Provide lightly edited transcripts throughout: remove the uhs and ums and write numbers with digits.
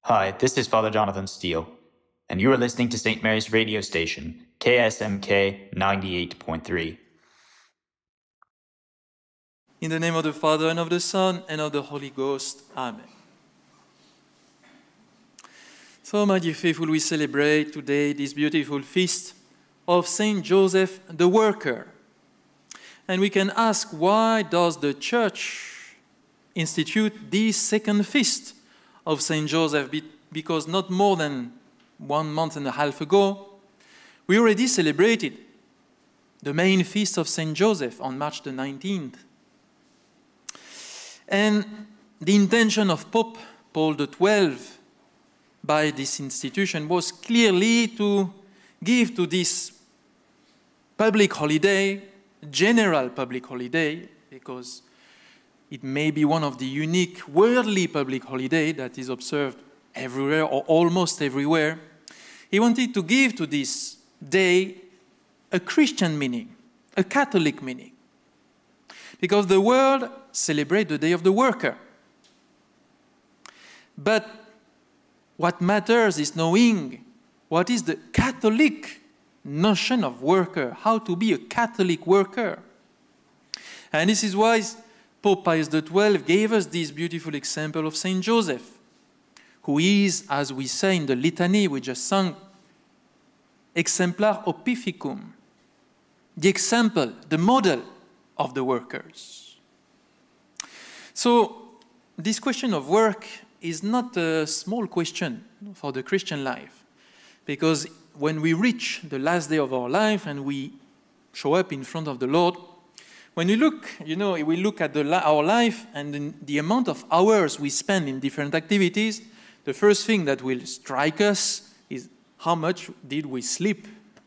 Hi, this is Father Jonathan Steele, and you are listening to St. Mary's radio station, KSMK 98.3. In the name of the Father, and of the Son, and of the Holy Ghost. Amen. So, my dear faithful, we celebrate today this beautiful feast of Saint Joseph the Worker. And we can ask, why does the Church institute this second feast of Saint Joseph? Because not more than 1 month and a half ago, we already celebrated the main feast of Saint Joseph on March the 19th. And the intention of Pope Paul XII by this institution was clearly to give to this public holiday, general public holiday, because it may be one of the unique worldly public holidays that is observed everywhere or almost everywhere. He wanted to give to this day a Christian meaning, a Catholic meaning, because the world celebrates the Day of the Worker. But what matters is knowing what is the Catholic notion of worker, how to be a Catholic worker. And this is why Pope Pius XII gave us this beautiful example of Saint Joseph, who is, as we say in the litany we just sang, exemplar opificum, the example, the model of the workers. So this question of work is not a small question for the Christian life, because when we reach the last day of our life and we show up in front of the Lord, when we look at our life and the amount of hours we spend in different activities, the first thing that will strike us is how much did we sleep?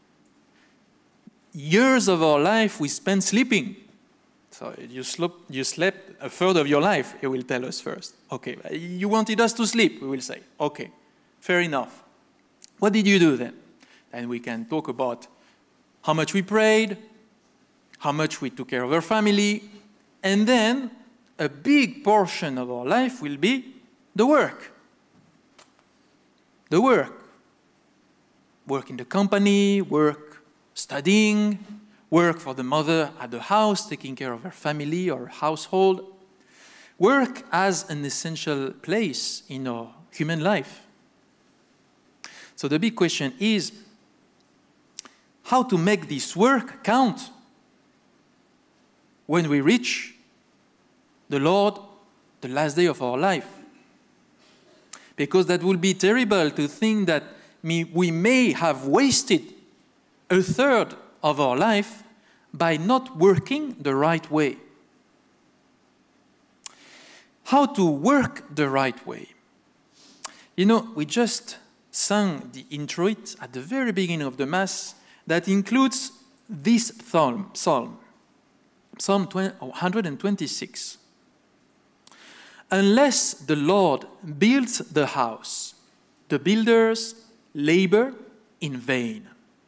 Years of our life we spend sleeping. So you slept a third of your life, he will tell us first. Okay, you wanted us to sleep, we will say. Okay, fair enough. What did you do then? And we can talk about how much we prayed, how much we took care of our family, and then a big portion of our life will be the work. The work. Work in the company, work studying, work for the mother at the house, taking care of her family or household. Work as an essential place in our human life. So the big question is how to make this work count when we reach the Lord, the last day of our life. Because that would be terrible to think that we may have wasted a third of our life by not working the right way. How to work the right way? We just sang the introit at the very beginning of the Mass that includes this Psalm 126. Unless the Lord builds the house, the builders labor in vain.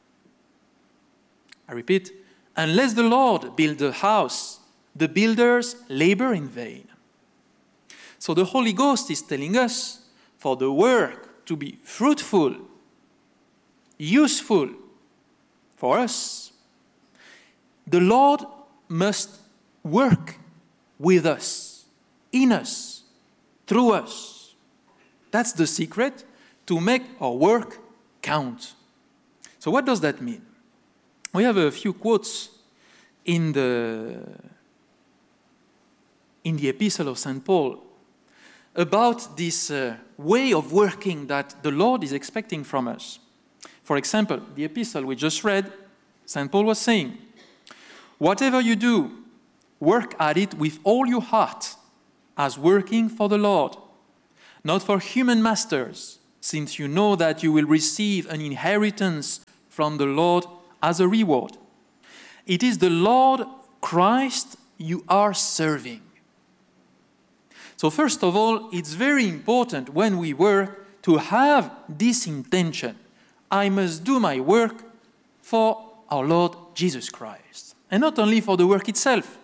I repeat, unless the Lord builds the house, the builders labor in vain. So the Holy Ghost is telling us, for the work to be fruitful, useful for us, the Lord must work with us, in us, through us. That's the secret to make our work count. So what does that mean? We have a few quotes in the epistle of St. Paul about this way of working that the Lord is expecting from us. For example, the epistle we just read, St. Paul was saying, "Whatever you do, work at it with all your heart, as working for the Lord, not for human masters, since you know that you will receive an inheritance from the Lord as a reward. It is the Lord Christ you are serving." So first of all, it's very important when we work to have this intention. I must do my work for our Lord Jesus Christ, and not only for the work itself.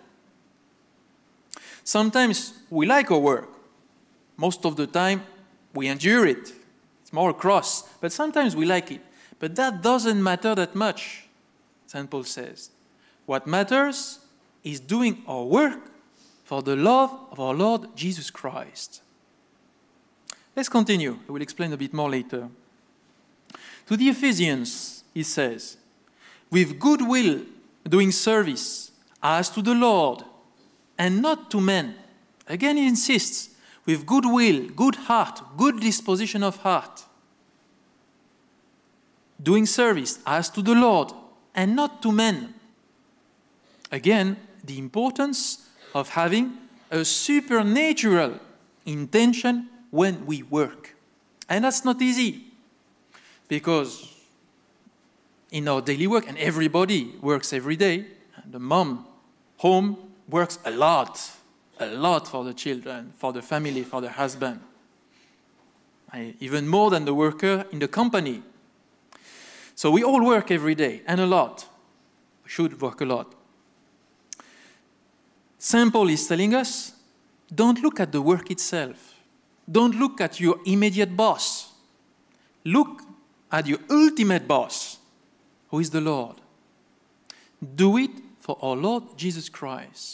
Sometimes we like our work. Most of the time, we endure it. It's more a cross, but sometimes we like it. But that doesn't matter that much, St. Paul says. What matters is doing our work for the love of our Lord Jesus Christ. Let's continue. I will explain a bit more later. To the Ephesians, he says, with good will doing service as to the Lord and not to men. Again, he insists, with good will, good heart, good disposition of heart. Doing service as to the Lord and not to men. Again, the importance of having a supernatural intention when we work. And that's not easy, because in our daily work, and everybody works every day, the mom home works a lot for the children, for the family, for the husband. Even more than the worker in the company. So we all work every day, and a lot. We should work a lot. St. Paul is telling us, don't look at the work itself. Don't look at your immediate boss. Look at your ultimate boss, who is the Lord. Do it for our Lord Jesus Christ.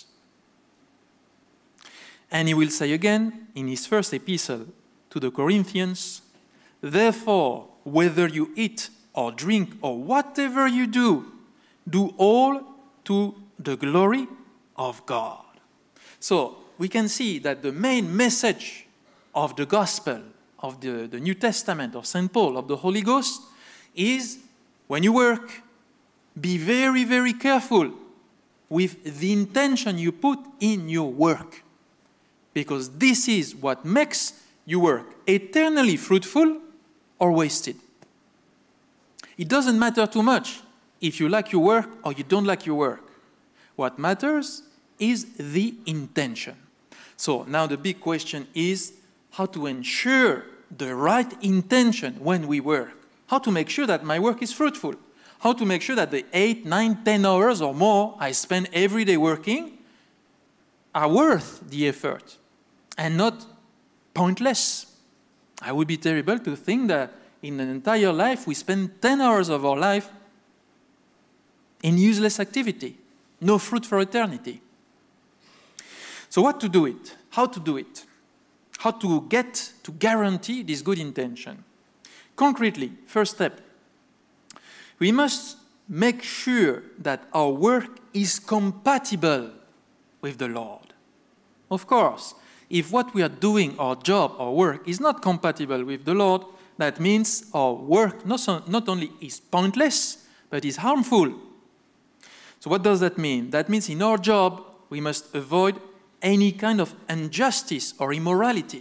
And he will say again in his first epistle to the Corinthians, therefore, whether you eat or drink or whatever you do, do all to the glory of God. So we can see that the main message of the gospel, of the New Testament, of St. Paul, of the Holy Ghost, is when you work, be very, very careful with the intention you put in your work. Because this is what makes your work eternally fruitful or wasted. It doesn't matter too much if you like your work or you don't like your work. What matters is the intention. So now the big question is how to ensure the right intention when we work. How to make sure that my work is fruitful. How to make sure that the 8, 9, 10 hours or more I spend every day working are worth the effort and not pointless. I would be terrible to think that in an entire life we spend 10 hours of our life in useless activity, no fruit for eternity. So what to do it? How to do it? How to get to guarantee this good intention? Concretely, first step, we must make sure that our work is compatible with the Lord. Of course, if what we are doing, our job, our work, is not compatible with the Lord, that means our work not only is pointless, but is harmful. So what does that mean? That means in our job, we must avoid any kind of injustice or immorality.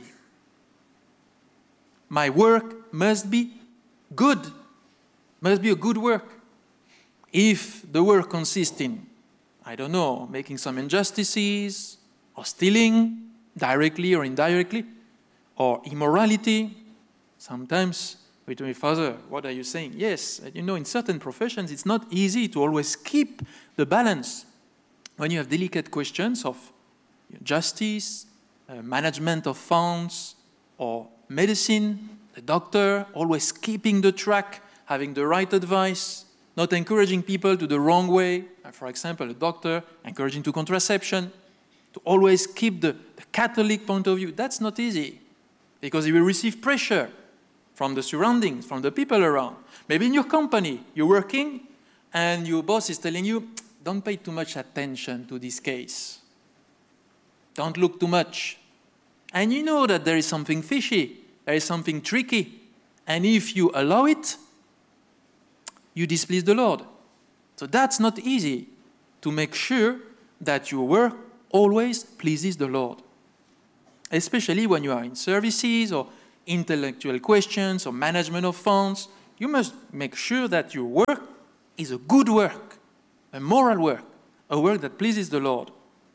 My work must be good, must be a good work. If the work consists in, making some injustices, or stealing, directly or indirectly, or immorality, sometimes we tell me, Father, what are you saying? Yes, in certain professions, it's not easy to always keep the balance. When you have delicate questions of justice, management of funds, or medicine, the doctor, always keeping the track, having the right advice, not encouraging people to the wrong way. For example, a doctor encouraging to contraception, to always keep the Catholic point of view. That's not easy, because you will receive pressure from the surroundings, from the people around. Maybe in your company, you're working, and your boss is telling you, don't pay too much attention to this case. Don't look too much. And you know that there is something fishy, there is something tricky. And if you allow it, you displease the Lord. So that's not easy, to make sure that your work always pleases the Lord. Especially when you are in services or intellectual questions or management of funds, you must make sure that your work is a good work, a moral work, a work that pleases the Lord.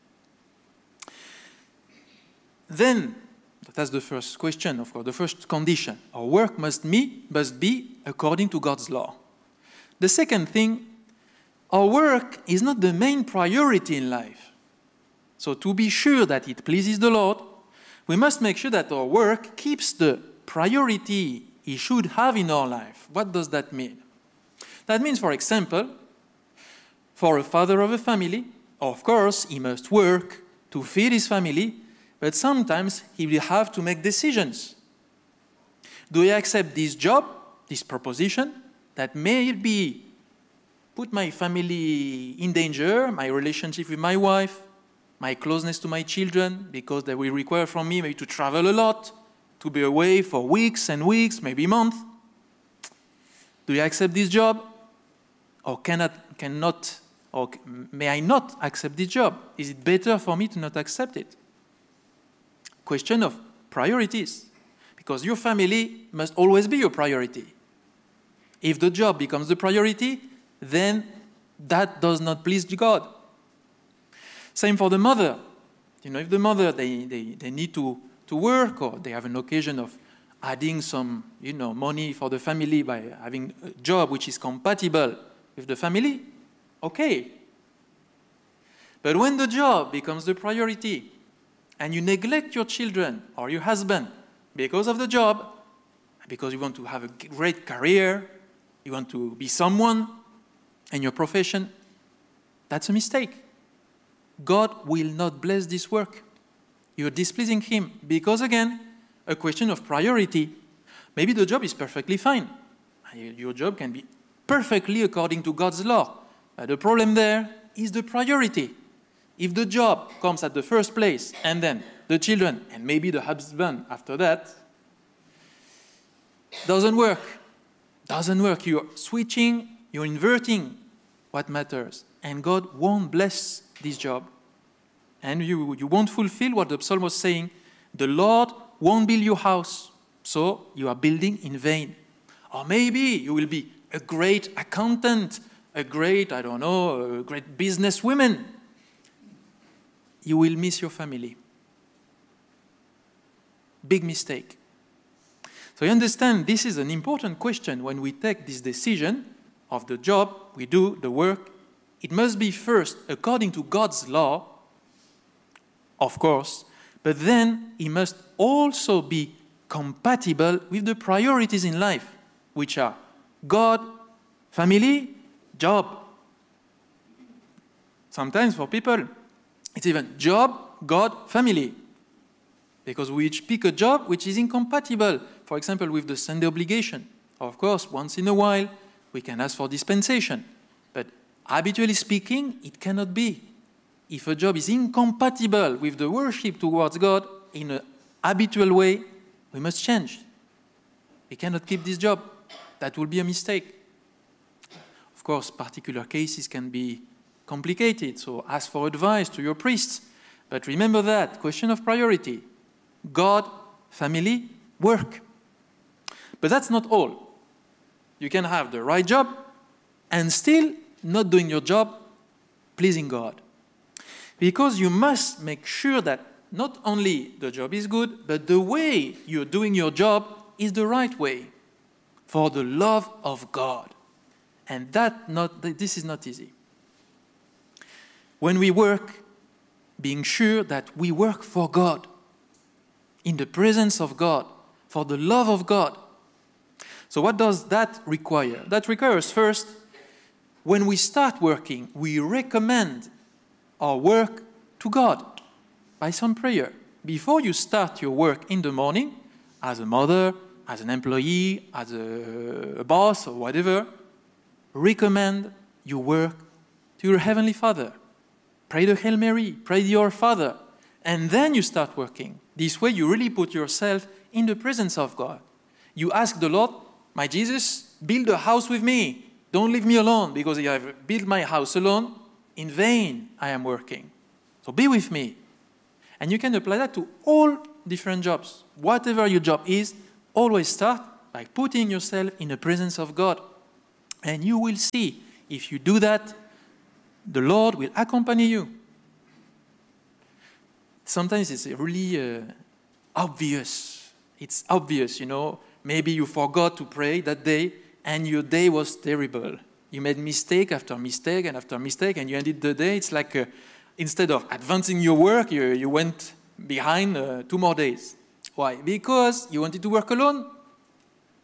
Then, that's the first question, of course, the first condition. Our work must be according to God's law. The second thing, our work is not the main priority in life. So to be sure that it pleases the Lord, we must make sure that our work keeps the priority he should have in our life. What does that mean? That means, for example, for a father of a family, of course, he must work to feed his family, but sometimes he will have to make decisions. Do I accept this job, this proposition, that may be put my family in danger, my relationship with my wife, my closeness to my children, because they will require from me maybe to travel a lot, to be away for weeks and weeks, maybe months. Do I accept this job? Or cannot, or may I not accept this job? Is it better for me to not accept it? Question of priorities. Because your family must always be your priority. If the job becomes the priority, then that does not please God. Same for the mother. If the mother, they need to work, or they have an occasion of adding some, money for the family by having a job which is compatible with the family, okay. But when the job becomes the priority, and you neglect your children or your husband because of the job, because you want to have a great career, you want to be someone in your profession, that's a mistake. God will not bless this work. You're displeasing Him because, again, a question of priority. Maybe the job is perfectly fine. Your job can be perfectly according to God's law. But the problem there is the priority. If the job comes at the first place, and then the children, and maybe the husband after that, doesn't work. Doesn't work. You're switching, you're inverting what matters. And God won't bless this job. And you won't fulfill what the psalm was saying. The Lord won't build your house, so you are building in vain. Or maybe you will be a great accountant, a great businesswoman. You will miss your family. Big mistake. So you understand, this is an important question when we take this decision of the job, we do the work. It must be first according to God's law, of course, but then it must also be compatible with the priorities in life, which are God, family, job. Sometimes for people, it's even job, God, family. Because we each pick a job which is incompatible, for example, with the Sunday obligation. Of course, once in a while, we can ask for dispensation. But habitually speaking, it cannot be. If a job is incompatible with the worship towards God in an habitual way, we must change. We cannot keep this job. That will be a mistake. Of course, particular cases can be complicated, so ask for advice to your priests. But remember that, question of priority. God, family, work. But that's not all. You can have the right job and still not doing your job pleasing God. Because you must make sure that not only the job is good, but the way you're doing your job is the right way for the love of God. And this is not easy. When we work, being sure that we work for God, in the presence of God, for the love of God. So what does that require? That requires first, when we start working, we recommend our work to God by some prayer. Before you start your work in the morning, as a mother, as an employee, as a boss or whatever, recommend your work to your Heavenly Father. Pray the Hail Mary, pray the Our Father, and then you start working. This way you really put yourself in the presence of God. You ask the Lord, my Jesus, build a house with me. Don't leave me alone, because if I have built my house alone, in vain I am working. So be with me. And you can apply that to all different jobs. Whatever your job is, always start by putting yourself in the presence of God. And you will see, if you do that, the Lord will accompany you. Sometimes it's really obvious. It's obvious, Maybe you forgot to pray that day, and your day was terrible. You made mistake after mistake and after mistake, and you ended the day. It's like instead of advancing your work, you went behind 2 more days. Why? Because you wanted to work alone.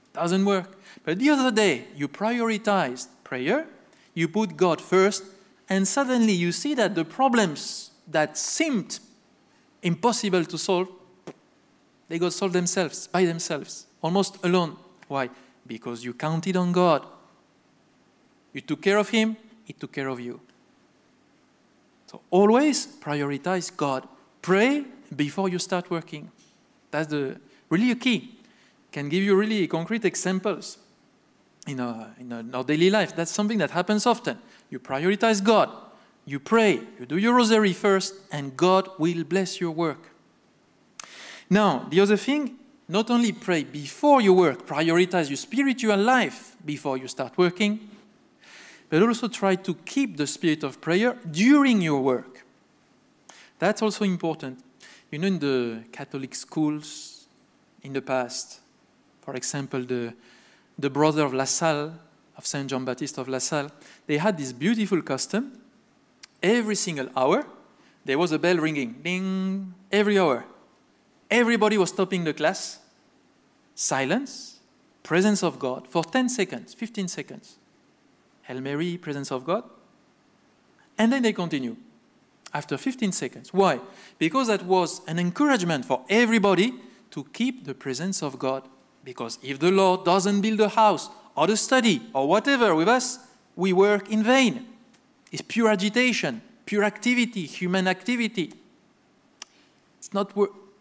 Doesn't work. But the other day, you prioritized prayer, you put God first, and suddenly you see that the problems that seemed impossible to solve, they got solved themselves, by themselves, almost alone. Why? Because you counted on God. You took care of Him, He took care of you. So always prioritize God. Pray before you start working. That's really a key. Can give you really concrete examples in our daily life. That's something that happens often. You prioritize God. You pray. You do your rosary first, and God will bless your work. Now, the other thing, not only pray before you work, prioritize your spiritual life before you start working, but also try to keep the spirit of prayer during your work. That's also important. You know, in the Catholic schools in the past, for example, the brother of La Salle, of Saint John Baptist of La Salle, they had this beautiful custom. Every single hour, there was a bell ringing, ding, every hour. Everybody was stopping the class, silence, presence of God, for 10 seconds, 15 seconds. Hail Mary, presence of God. And then they continue after 15 seconds. Why? Because that was an encouragement for everybody to keep the presence of God. Because if the Lord doesn't build a house or the study or whatever with us, we work in vain. It's pure agitation, pure activity, human activity. It's not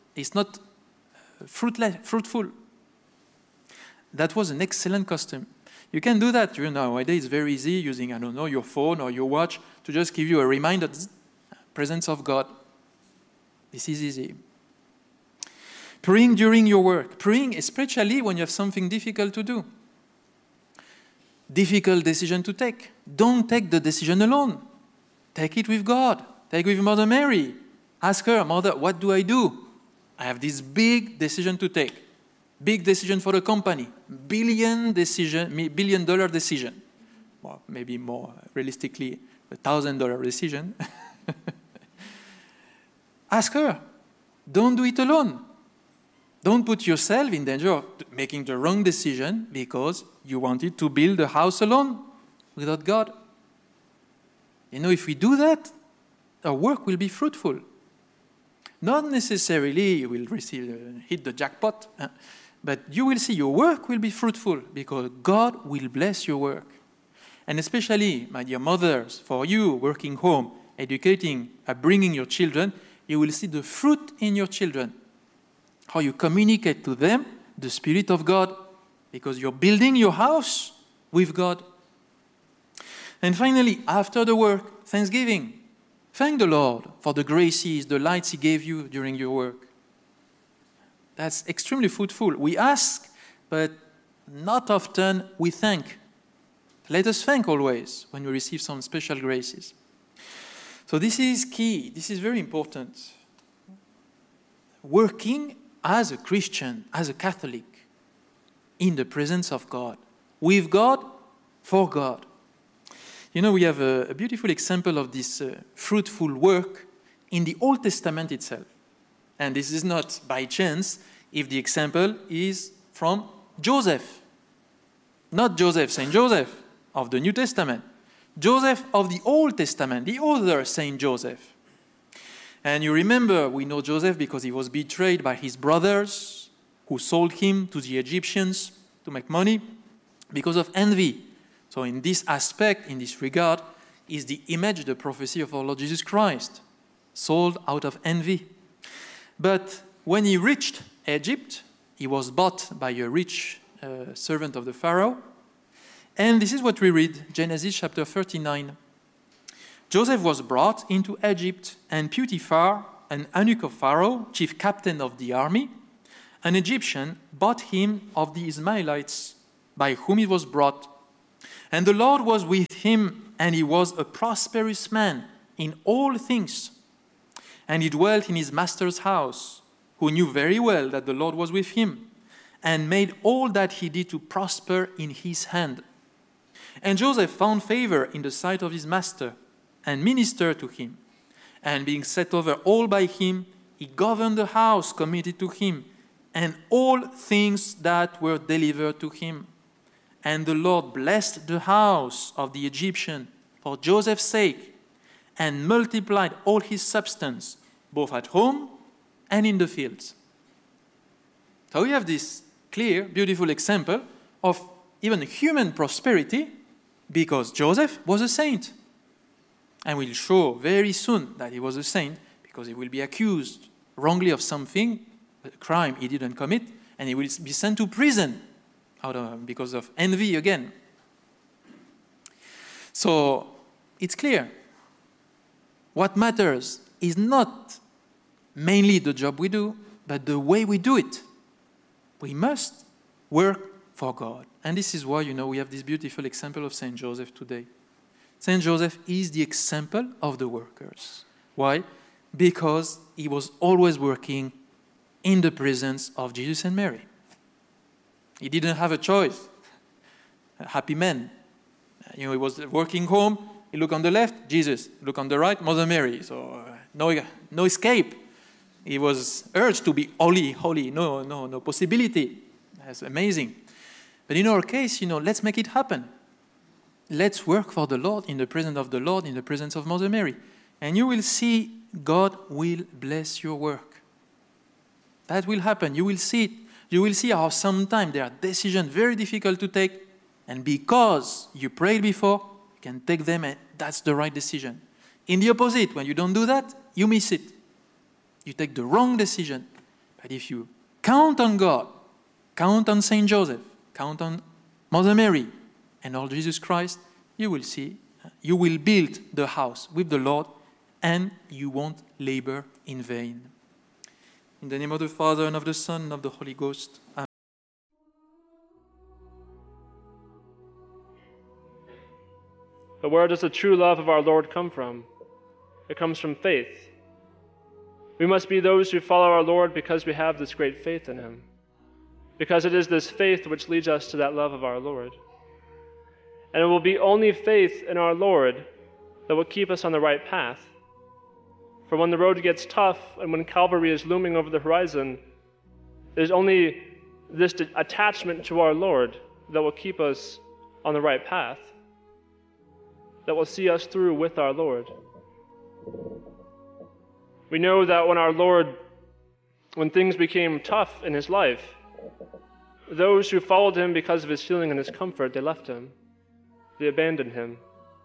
fruitful. That was an excellent custom. You can do that. Nowadays it's very easy using, your phone or your watch to just give you a reminder, presence of God. This is easy. Praying during your work. Praying especially when you have something difficult to do. Difficult decision to take. Don't take the decision alone. Take it with God. Take it with Mother Mary. Ask her, Mother, what do? I have this big decision to take. Big decision for the company. $1 billion decision. Well, maybe more realistically, $1,000 decision. Ask her. Don't do it alone. Don't put yourself in danger of making the wrong decision because you wanted to build a house alone without God. If we do that, our work will be fruitful. Not necessarily you will hit the jackpot, but you will see your work will be fruitful because God will bless your work. And especially, my dear mothers, for you working home, educating, bringing your children, you will see the fruit in your children. How you communicate to them the Spirit of God because you're building your house with God. And finally, after the work, thanksgiving. Thank the Lord for the graces, the lights He gave you during your work. That's extremely fruitful. We ask, but not often we thank. Let us thank always when we receive some special graces. So this is key. This is very important. Working as a Christian, as a Catholic, in the presence of God, with God, for God. We have a beautiful example of this fruitful work in the Old Testament itself. And this is not by chance if the example is from Joseph. Not Joseph, Saint Joseph of the New Testament. Joseph of the Old Testament, the other Saint Joseph. And you remember, we know Joseph because he was betrayed by his brothers who sold him to the Egyptians to make money because of envy. So in this aspect, in this regard, is the image, the prophecy of our Lord Jesus Christ, sold out of envy. But when he reached Egypt, he was bought by a rich servant of the Pharaoh. And this is what we read, Genesis chapter 39. Joseph was brought into Egypt, and Potiphar, an eunuch of Pharaoh, chief captain of the army, an Egyptian, bought him of the Ishmaelites, by whom he was brought. And the Lord was with him, and he was a prosperous man in all things. And he dwelt in his master's house, who knew very well that the Lord was with him, and made all that he did to prosper in his hand. And Joseph found favor in the sight of his master, and ministered to him. And being set over all by him, he governed the house committed to him, and all things that were delivered to him. And the Lord blessed the house of the Egyptian for Joseph's sake, and multiplied all his substance, both at home and in the fields. So we have this clear, beautiful example of even human prosperity because Joseph was a saint. And we'll show very soon that he was a saint because he will be accused wrongly of something, a crime he didn't commit, and he will be sent to prison because of envy again. So it's clear. What matters is not mainly the job we do, but the way we do it. We must work for God. And this is why, we have this beautiful example of Saint Joseph today. Saint Joseph is the example of the workers. Why? Because he was always working in the presence of Jesus and Mary. He didn't have a choice. A happy man. He was working home. He looked on the left, Jesus. Look on the right, Mother Mary. So no escape. He was urged to be holy. No possibility. That's amazing. But in our case, let's make it happen. Let's work for the Lord, in the presence of the Lord, in the presence of Mother Mary. And you will see God will bless your work. That will happen. You will see it. You will see how sometimes there are decisions very difficult to take, and because you prayed before, you can take them, and that's the right decision. In the opposite, when you don't do that, you miss it. You take the wrong decision. But if you count on God, count on Saint Joseph, count on Mother Mary, and Lord Jesus Christ, you will see, you will build the house with the Lord, and you won't labor in vain. In the name of the Father, and of the Son, and of the Holy Ghost. Amen. But where does the true love of our Lord come from? It comes from faith. We must be those who follow our Lord because we have this great faith in Him. Because it is this faith which leads us to that love of our Lord. And it will be only faith in our Lord that will keep us on the right path. For when the road gets tough and when Calvary is looming over the horizon, it is only this attachment to our Lord that will keep us on the right path, that will see us through with our Lord. We know that when things became tough in His life, those who followed Him because of His healing and His comfort, they left Him. They abandoned Him.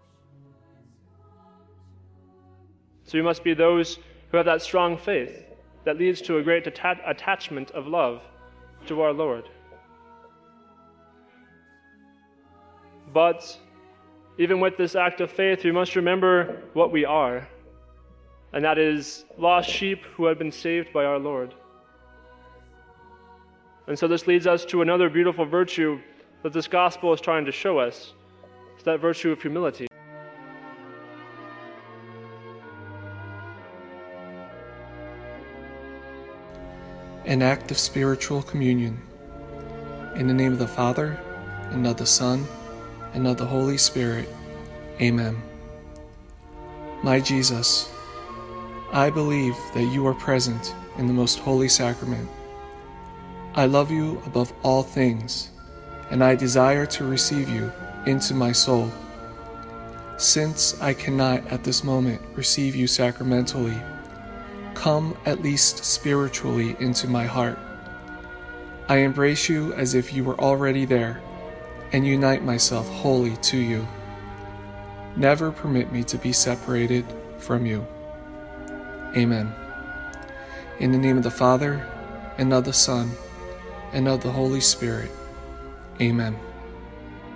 So we must be those who have that strong faith that leads to a great attachment of love to our Lord. But even with this act of faith, we must remember what we are, and that is lost sheep who have been saved by our Lord. And so this leads us to another beautiful virtue that this gospel is trying to show us. It's that virtue of humility. An act of spiritual communion. In the name of the Father, and of the Son, and of the Holy Spirit. Amen. My Jesus, I believe that you are present in the most holy sacrament. I love you above all things, and I desire to receive you into my soul. Since I cannot at this moment receive you sacramentally, come at least spiritually into my heart. I embrace you as if you were already there, and unite myself wholly to you. Never permit me to be separated from you. Amen. In the name of the Father, and of the Son, and of the Holy Spirit. Amen.